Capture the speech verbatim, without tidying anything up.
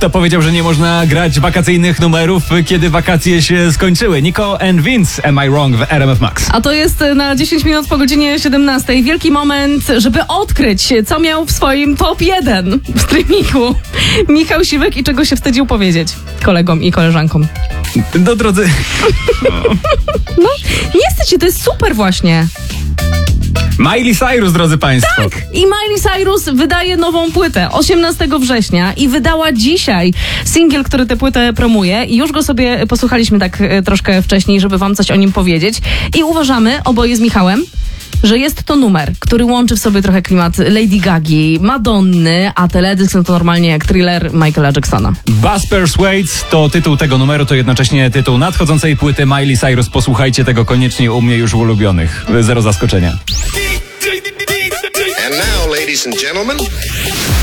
Kto powiedział, że nie można grać wakacyjnych numerów, kiedy wakacje się skończyły? Nico and Vince, Am I Wrong w R M F Max. A to jest na dziesięć minut po godzinie siedemnastej. Wielki moment, żeby odkryć, co miał w swoim top jeden w streamingu Michał Siwek i czego się wstydził powiedzieć kolegom i koleżankom. Do drodzy... No, nie wstydź się, to jest super właśnie. Miley Cyrus, drodzy państwo. Tak! I Miley Cyrus wydaje nową płytę osiemnastego września i wydała dzisiaj singiel, który tę płytę promuje i już go sobie posłuchaliśmy tak e, troszkę wcześniej, żeby wam coś o nim powiedzieć i uważamy, oboje z Michałem, że jest to numer, który łączy w sobie trochę klimat Lady Gagi, Madonny, a teledysk to normalnie jak thriller Michaela Jacksona. Buzz Persuades to tytuł tego numeru, to jednocześnie tytuł nadchodzącej płyty Miley Cyrus. Posłuchajcie tego koniecznie u mnie już w ulubionych. Zero zaskoczenia. And now, ladies and gentlemen...